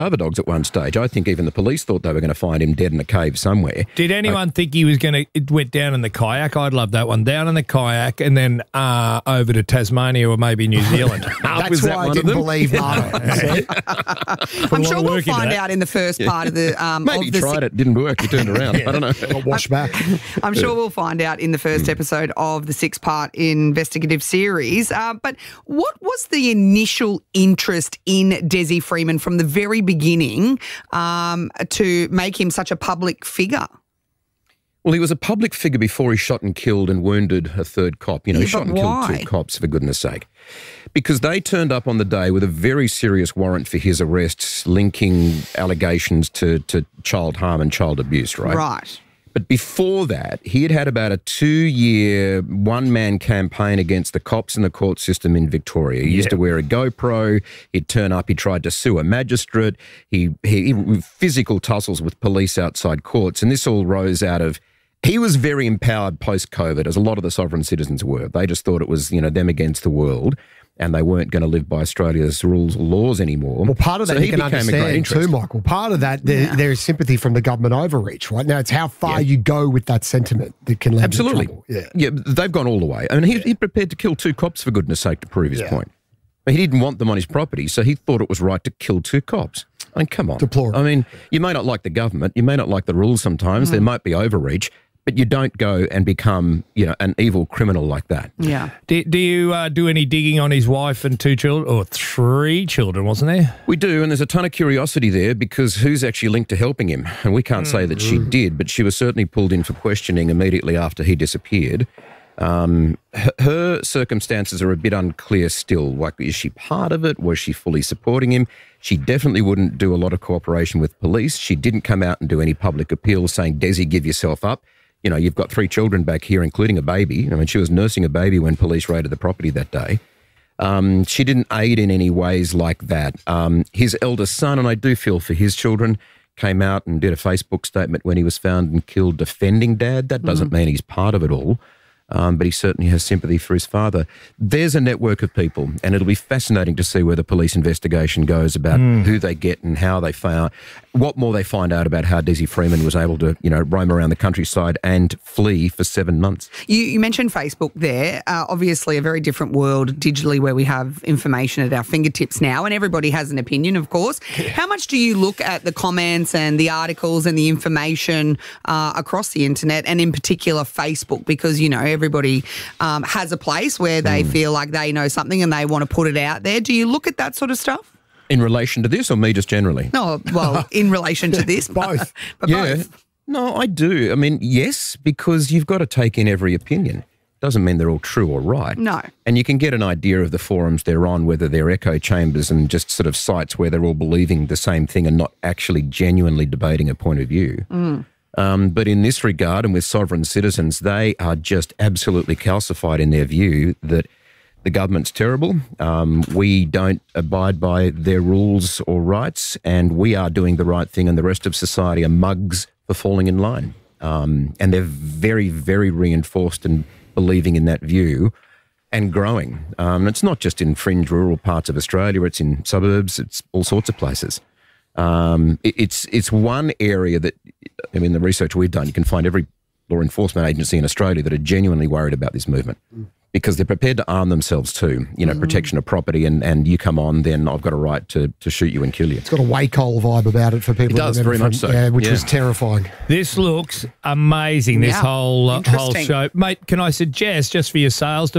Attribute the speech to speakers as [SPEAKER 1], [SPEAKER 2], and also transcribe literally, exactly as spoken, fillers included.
[SPEAKER 1] other dogs at one stage. I think even the police thought they were going to find him dead in a cave somewhere.
[SPEAKER 2] Did anyone uh, think he was going to, it went down in the kayak? I'd love that one. Down in the kayak and then uh, over to Tasmania or maybe New Zealand.
[SPEAKER 3] That's was that why I didn't believe Marto.
[SPEAKER 4] I'm sure we'll find out in the first yeah. part of the... Um,
[SPEAKER 1] maybe
[SPEAKER 4] of
[SPEAKER 1] he
[SPEAKER 4] the
[SPEAKER 1] tried it, didn't work, he turned around. yeah. I don't know.
[SPEAKER 3] Got washed back.
[SPEAKER 4] I'm sure we'll find out in the first episode of the six-part investigative series. Uh, but what was the initial interest in Desi Freeman from the very beginning um, to make him such a public figure?
[SPEAKER 1] Well, he was a public figure before he shot and killed and wounded a third cop. You know,
[SPEAKER 4] yeah,
[SPEAKER 1] he shot and
[SPEAKER 4] why?
[SPEAKER 1] killed two cops, for goodness sake. Because they turned up on the day with a very serious warrant for his arrests, linking allegations to, to child harm and child abuse, right?
[SPEAKER 4] Right.
[SPEAKER 1] But before that, he had had about a two-year one-man campaign against the cops and the court system in Victoria. He yeah. used to wear a GoPro. He'd turn up. He tried to sue a magistrate. He, he, he physical tussles with police outside courts. And this all rose out of... He was very empowered post-COVID, as a lot of the sovereign citizens were. They just thought it was, you know, them against the world, and they weren't going to live by Australia's rules or laws anymore.
[SPEAKER 3] Well, part of that
[SPEAKER 1] so
[SPEAKER 3] you can understand too, Michael. Part of that, there,
[SPEAKER 4] yeah.
[SPEAKER 3] there is sympathy from the government overreach, right? Now, it's how far yeah. you go with that sentiment that can land
[SPEAKER 1] Absolutely.
[SPEAKER 3] you trouble. Yeah.
[SPEAKER 1] yeah, they've gone all the way. I mean, he, yeah. he's prepared to kill two cops, for goodness sake, to prove his
[SPEAKER 3] yeah.
[SPEAKER 1] point. He didn't want them on his property, so he thought it was right to kill two cops. I mean, come on.
[SPEAKER 3] Deplorable.
[SPEAKER 1] I mean, you may not like the government, you may not like the rules sometimes, mm. there might be overreach, but you don't go and become, you know, an evil criminal like that.
[SPEAKER 4] Yeah.
[SPEAKER 2] Do, do you uh, do any digging on his wife and two children, or three children, wasn't there?
[SPEAKER 1] We do, and there's a ton of curiosity there because who's actually linked to helping him? And we can't mm. say that she did, but she was certainly pulled in for questioning immediately after he disappeared. Um, her, her circumstances are a bit unclear still. Like, is she part of it? Was she fully supporting him? She definitely wouldn't do a lot of cooperation with police. She didn't come out and do any public appeals saying, Desi, give yourself up. You know, you've got three children back here, including a baby. I mean, she was nursing a baby when police raided the property that day. Um, she didn't aid in any ways like that. Um, his eldest son, and I do feel for his children, came out and did a Facebook statement when he was found and killed defending Dad. That doesn't mm-hmm. mean he's part of it all. Um, but he certainly has sympathy for his father. There's a network of people, and it'll be fascinating to see where the police investigation goes about mm. who they get and how they found, what more they find out about how Desi Freeman was able to, you know, roam around the countryside and flee for seven months.
[SPEAKER 4] You, you mentioned Facebook there. Uh, obviously, a very different world digitally where we have information at our fingertips now, and everybody has an opinion, of course. Yeah. How much do you look at the comments and the articles and the information uh, across the internet, and in particular Facebook? Because, you know, everybody um, has a place where they mm. feel like they know something and they want to put it out there. Do you look at that sort of stuff?
[SPEAKER 1] In relation to this, or me just generally?
[SPEAKER 4] No, well, in relation to this.
[SPEAKER 3] both.
[SPEAKER 4] But
[SPEAKER 1] yeah.
[SPEAKER 4] both.
[SPEAKER 1] No, I do. I mean, yes, because you've got to take in every opinion. Doesn't mean they're all true or right.
[SPEAKER 4] No.
[SPEAKER 1] And you can get an idea of the forums they're on, whether they're echo chambers and just sort of sites where they're all believing the same thing and not actually genuinely debating a point of view.
[SPEAKER 4] Mm.
[SPEAKER 1] Um, but in this regard, and with sovereign citizens, they are just absolutely calcified in their view that the government's terrible. Um, we don't abide by their rules or rights, and we are doing the right thing, and the rest of society are mugs for falling in line. Um, and they're very, very reinforced in believing in that view and growing. Um, it's not just in fringe rural parts of Australia, it's in suburbs, it's all sorts of places. Um, it, it's it's one area that, I mean, the research we've done, you can find every law enforcement agency in Australia that are genuinely worried about this movement mm. because they're prepared to arm themselves too, you know, mm. protection of property, and, and you come on, then I've got a right to, to shoot you and kill you.
[SPEAKER 3] It's got a Wacol vibe about it for people.
[SPEAKER 1] It does, very
[SPEAKER 3] from,
[SPEAKER 1] much so.
[SPEAKER 3] Yeah, which
[SPEAKER 1] yeah.
[SPEAKER 3] was terrifying.
[SPEAKER 2] This looks amazing, this
[SPEAKER 4] yeah.
[SPEAKER 2] whole, uh, whole show. Mate, can I suggest, just for your sales